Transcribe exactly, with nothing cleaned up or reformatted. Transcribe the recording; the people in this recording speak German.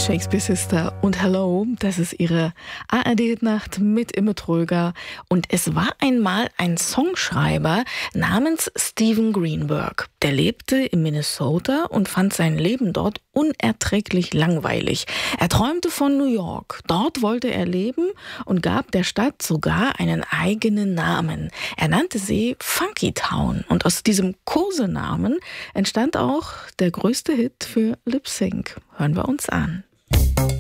Shakespeare Sister und Hello, das ist ihre A R D-Nacht mit Imme Tröger. Und es war einmal ein Songschreiber namens Stephen Greenberg. Der lebte in Minnesota und fand sein Leben dort unerträglich langweilig. Er träumte von New York. Dort wollte er leben und gab der Stadt sogar einen eigenen Namen. Er nannte sie Funky Town. Und aus diesem Kosenamen entstand auch der größte Hit für Lip Sync. Hören wir uns an.